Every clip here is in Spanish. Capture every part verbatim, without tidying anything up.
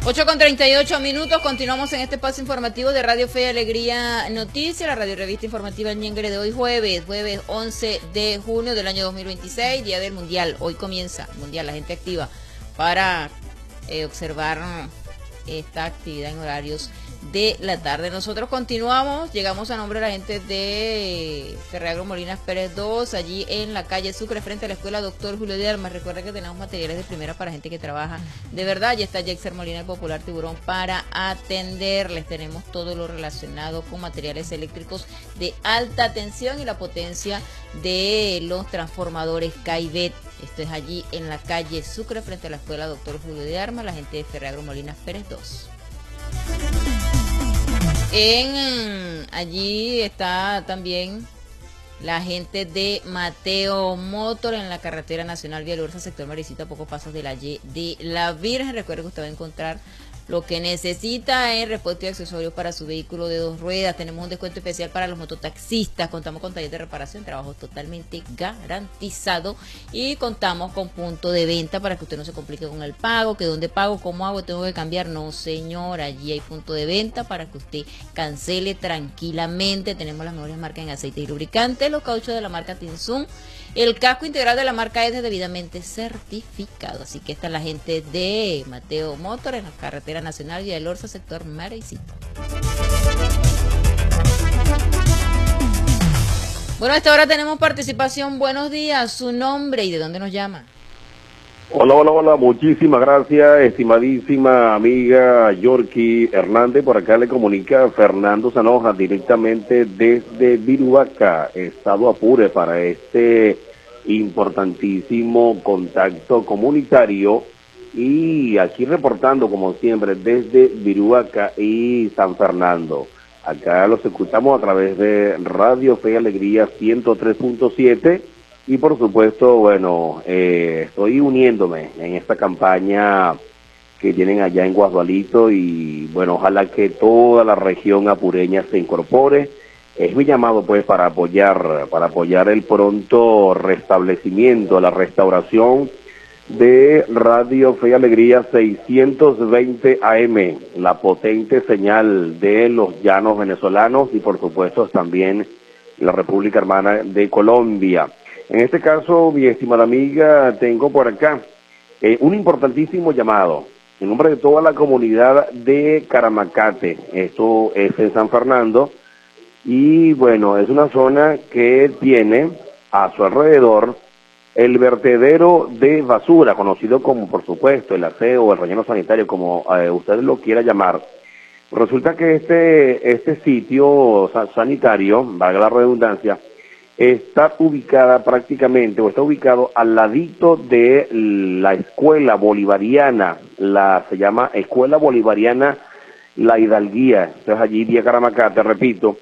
ocho con treinta y ocho minutos, continuamos en este espacio informativo de Radio Fe y Alegría Noticias, la radio revista informativa El Ñengre de hoy jueves, jueves once de junio del año dos mil veintiséis, día del Mundial. Hoy comienza el Mundial, la gente activa para eh, observar esta actividad en horarios de la tarde. Nosotros continuamos, llegamos a nombre de la gente de Ferreagro Molinas Pérez dos, allí en la calle Sucre, frente a la escuela Doctor Julio de Armas. Recuerda que tenemos materiales de primera para gente que trabaja de verdad. Ya está Jexer Molina, el popular Tiburón, para atenderles. Tenemos todo lo relacionado con materiales eléctricos de alta tensión y la potencia de los transformadores Caibet. Esto es allí en la calle Sucre, frente a la escuela Doctor Julio de Armas, la gente de Ferreagro Molinas Pérez dos. En allí está también la gente de Mateo Motor en la carretera nacional Vía Lourdes, sector Maricita, a pocos pasos de la Y de la Virgen. Recuerde que usted va a encontrar lo que necesita en repuesto y accesorios para su vehículo de dos ruedas. Tenemos un descuento especial para los mototaxistas. Contamos con taller de reparación, trabajo totalmente garantizado. Y contamos con punto de venta para que usted no se complique con el pago. Que dónde pago, cómo hago, tengo que cambiar. No, señor, allí hay punto de venta para que usted cancele tranquilamente. Tenemos las mejores marcas en aceite y lubricante, los cauchos de la marca Tinsun. El casco integral de la marca es debidamente certificado. Así que esta es la gente de Mateo Motor en la carretera nacional Vía del Orza, sector Marecito. Bueno, a esta hora tenemos participación. Buenos días, su nombre y de dónde nos llama. Hola, hola, hola, muchísimas gracias, estimadísima amiga Yorky Hernández. Por acá le comunica Fernando Zanoja directamente desde Viruaca, estado Apure, para este importantísimo contacto comunitario. Y aquí reportando, como siempre, desde Viruaca y San Fernando. Acá los escuchamos a través de Radio Fe y Alegría ciento tres punto siete. Y por supuesto, bueno, eh, estoy uniéndome en esta campaña que tienen allá en Guadualito y bueno, ojalá que toda la región apureña se incorpore. Es mi llamado pues para apoyar, para apoyar el pronto restablecimiento, la restauración de Radio Fe y Alegría seiscientos veinte A M, la potente señal de los llanos venezolanos y por supuesto también la República Hermana de Colombia. En este caso, mi estimada amiga, tengo por acá eh, un importantísimo llamado en nombre de toda la comunidad de Caramacate. Esto es en San Fernando y bueno, es una zona que tiene a su alrededor el vertedero de basura, conocido como, por supuesto, el aseo o el relleno sanitario, como eh, usted lo quiera llamar. Resulta que este, este sitio sanitario, valga la redundancia, está ubicada prácticamente, o está ubicado al ladito de la escuela bolivariana, la se llama Escuela Bolivariana La Hidalguía, entonces allí Vía Caramacate, repito,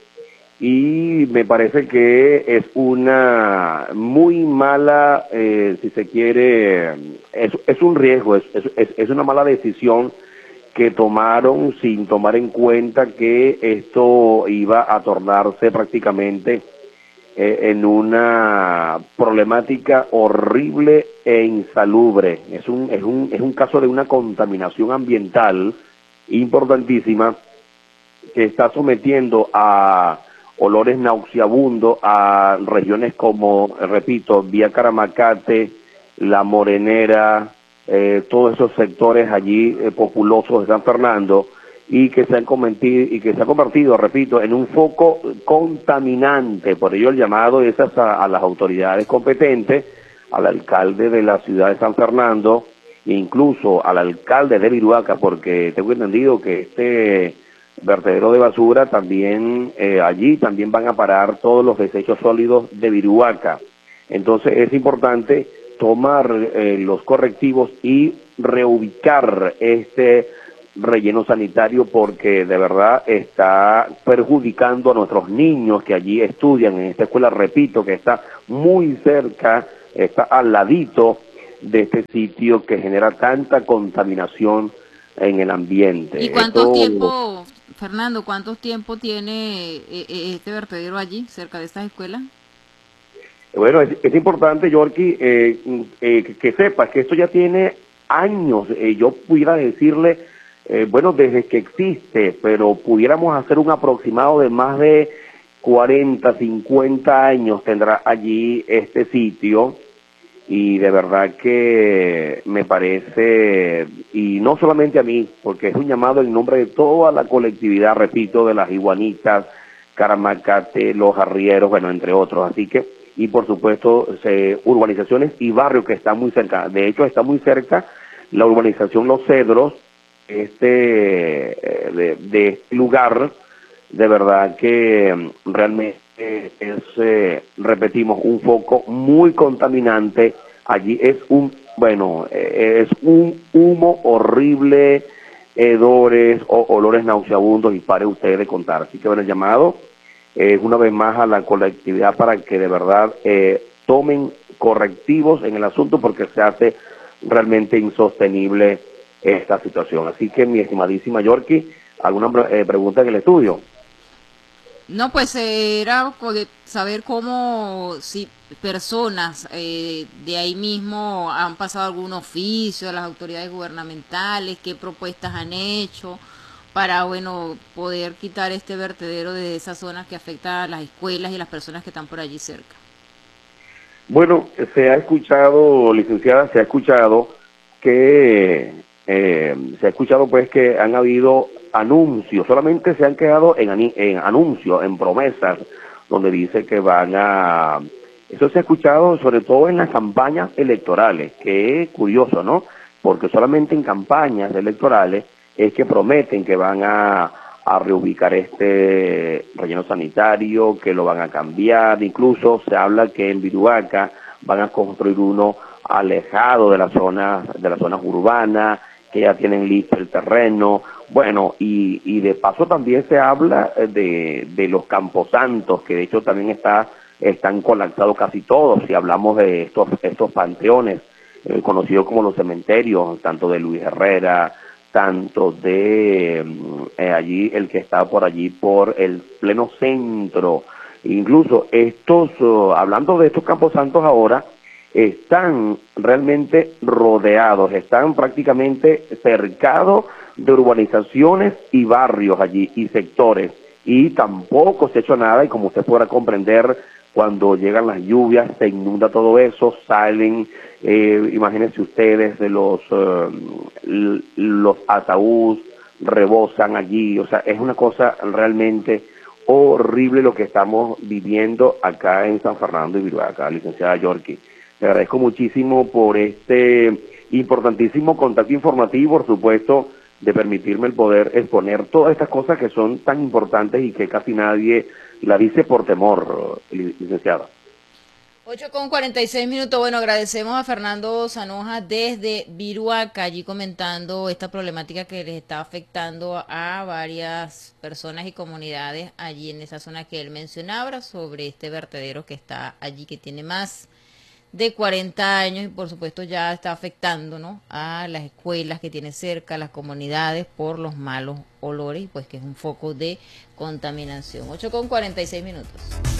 y me parece que es una muy mala, eh, si se quiere, es, es un riesgo, es, es, es una mala decisión que tomaron sin tomar en cuenta que esto iba a tornarse prácticamente Eh, en una problemática horrible e insalubre. Es un, es un, es un caso de una contaminación ambiental importantísima que está sometiendo a olores nauseabundos a regiones como, repito, Vía Caramacate, La Morenera, eh, todos esos sectores allí eh, populosos de San Fernando, y que se han convertido, y que se ha convertido, repito, en un foco contaminante. Por ello el llamado es a, a las autoridades competentes, al alcalde de la ciudad de San Fernando, e incluso al alcalde de Viruaca, porque tengo entendido que este vertedero de basura también, eh, allí también van a parar todos los desechos sólidos de Viruaca. Entonces es importante tomar eh, los correctivos y reubicar este relleno sanitario, porque de verdad está perjudicando a nuestros niños que allí estudian en esta escuela, repito, que está muy cerca, está al ladito de este sitio que genera tanta contaminación en el ambiente. ¿Y cuánto Esto... tiempo, Fernando, cuánto tiempo tiene este vertedero allí, cerca de estas escuelas? Bueno, es, es importante, Yorky, eh, eh, que, que sepas que esto ya tiene años. Eh, yo pudiera decirle eh, bueno, desde que existe, pero pudiéramos hacer un aproximado de más de cuarenta, cincuenta años tendrá allí este sitio, y de verdad que me parece, y no solamente a mí, porque es un llamado en nombre de toda la colectividad, repito, de las Iguanitas, Caramacate, Los Arrieros, bueno, entre otros, así que, y por supuesto, se, urbanizaciones y barrios que están muy cerca, de hecho está muy cerca la urbanización Los Cedros, este, de, de este lugar, de verdad que realmente es, eh, repetimos, un foco muy contaminante. Allí es un, bueno, eh, es un humo horrible, hedores o olores nauseabundos, y pare usted de contar. Así que bueno, el llamado es eh, una vez más a la colectividad para que de verdad eh, tomen correctivos en el asunto, porque se hace realmente insostenible esta situación. Así que, mi estimadísima Yorkie, ¿alguna eh, pregunta en el estudio? No, pues eh, era saber cómo, si personas eh, de ahí mismo han pasado algún oficio a las autoridades gubernamentales, qué propuestas han hecho para, bueno, poder quitar este vertedero de esa zona que afecta a las escuelas y las personas que están por allí cerca. Bueno, se ha escuchado, licenciada, se ha escuchado que, eh, se ha escuchado pues que han habido anuncios, solamente se han quedado en, en anuncios, en promesas, donde dice que van a... Eso se ha escuchado sobre todo en las campañas electorales, que es curioso, ¿no? Porque solamente en campañas electorales es que prometen que van a, a reubicar este relleno sanitario, que lo van a cambiar, incluso se habla que en Viruaca van a construir uno alejado de las zonas, de las zonas urbanas, que ya tienen listo el terreno. Bueno, y, y de paso también se habla de, de los camposantos, que de hecho también está, están colapsados casi todos, si hablamos de estos, estos panteones, eh, conocidos como los cementerios, tanto de Luis Herrera, tanto de eh, allí, el que está por allí por el pleno centro. Incluso estos, uh, hablando de estos camposantos ahora, están realmente rodeados, están prácticamente cercados de urbanizaciones y barrios allí y sectores, y tampoco se ha hecho nada, y como usted podrá comprender, cuando llegan las lluvias se inunda todo eso, salen, eh, imagínense ustedes, de los, uh, los ataúdes rebosan allí, o sea, es una cosa realmente horrible lo que estamos viviendo acá en San Fernando y Viruaca, licenciada Yorkie. Le agradezco muchísimo por este importantísimo contacto informativo, por supuesto, de permitirme el poder exponer todas estas cosas que son tan importantes y que casi nadie la dice por temor, licenciada. ocho con cuarenta y seis minutos. Bueno, agradecemos a Fernando Zanoja desde Viruaca, allí comentando esta problemática que les está afectando a varias personas y comunidades allí en esa zona que él mencionaba, sobre este vertedero que está allí, que tiene más de cuarenta años, y por supuesto ya está afectando, ¿no?, a las escuelas que tiene cerca, a las comunidades, por los malos olores, pues que es un foco de contaminación. ocho con cuarenta y seis minutos.